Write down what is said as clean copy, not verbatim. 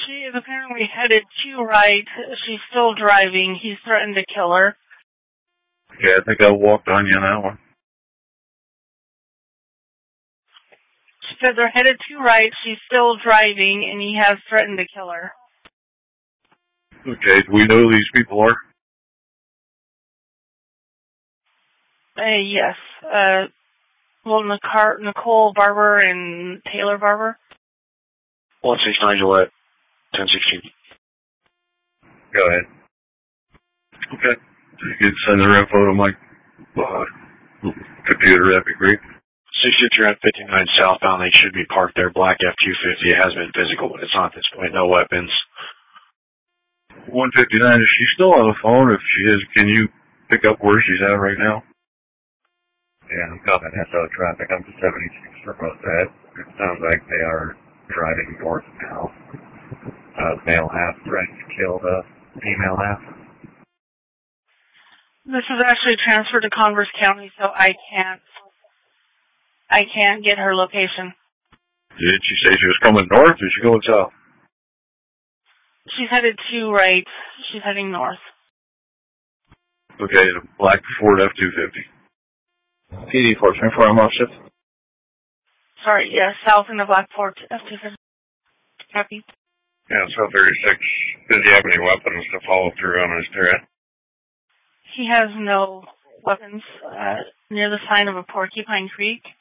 She is apparently headed to right. She's still driving. He's threatened to kill her. Okay, I think I walked on you on that one. She said they're headed to right. She's still driving, and he has threatened to kill her. Okay, do we know who these people are? Yes. Well, Nicole Barber and Taylor Barber. 169 Gillette, 1016. Go ahead. Okay. You can send their info to my computer, that'd be great. 653 59 southbound. They should be parked there. Black F-250. It has been physical, but it's not at this point. No weapons. 159, is she still on the phone? If she is, can you pick up where she's at right now? Yeah, I'm coming. SO traffic. I'm 76 for both that. It sounds like they are driving north now. Male half threatened to kill the female half. This is actually transferred to Converse County, so I can't get her location. Did she say she was coming north or is she going south? She's headed to right. She's heading north. Okay, the black Ford F-250. PD 424, I'm off shift. Sorry, yes, south in the black Ford F-250. Copy. Yeah, so 36. Does he have any weapons to follow through on his threat? He has no weapons near the sign of a Porcupine Creek.